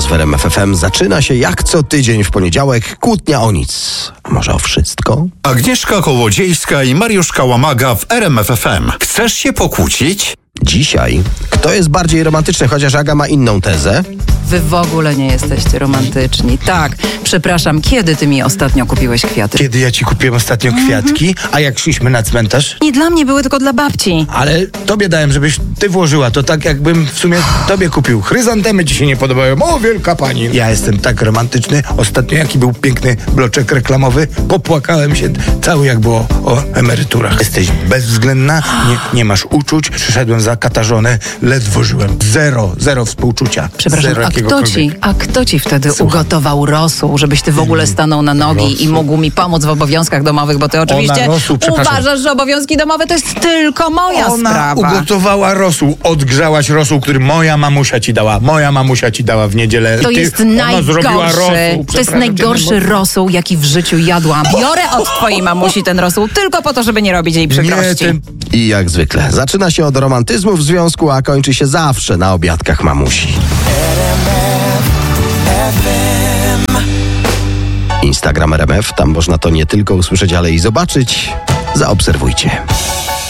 teraz w RMF FM zaczyna się jak co tydzień w poniedziałek kłótnia o nic. Może o wszystko? Agnieszka Kołodziejska i Mariusz Kałamaga w RMF FM. Chcesz się pokłócić? Dzisiaj kto jest bardziej romantyczny, chociaż Aga ma inną tezę? Wy w ogóle nie jesteście romantyczni. Tak, przepraszam, kiedy ty mi ostatnio kupiłeś kwiaty? Kiedy ja ci kupiłem ostatnio kwiatki, a jak szliśmy na cmentarz? Nie dla mnie były, tylko dla babci. Ale tobie dałem, żebyś ty włożyła. To tak jakbym w sumie tobie kupił. Chryzantemy ci się nie podobają. O, wielka pani. Ja jestem tak romantyczny. Ostatnio jaki był piękny bloczek reklamowy. Popłakałem się cały jak było o emeryturach. Jesteś bezwzględna, nie masz uczuć. Przyszedłem zakatarzony, ledwo żyłem. Zero współczucia. Przepraszam, Zero a kto ci wtedy ugotował rosół, żebyś ty w ogóle stanął na nogi i mógł mi pomóc w obowiązkach domowych, bo ty oczywiście uważasz, że obowiązki domowe to jest tylko moja sprawa. Ona ugotowała rosół, odgrzałaś rosół, który moja mamusia ci dała. Moja mamusia ci dała w niedzielę. To jest najgorszy. To jest najgorszy rosół, jaki w życiu jadłam. Biorę od twojej mamusi ten rosół tylko po to, żeby nie robić jej przykrości. I jak zwykle, zaczyna się od romantyzmu w związku, a kończy się zawsze na obiadkach mamusi. Instagram RMF, tam można to nie tylko usłyszeć, ale i zobaczyć. Zaobserwujcie.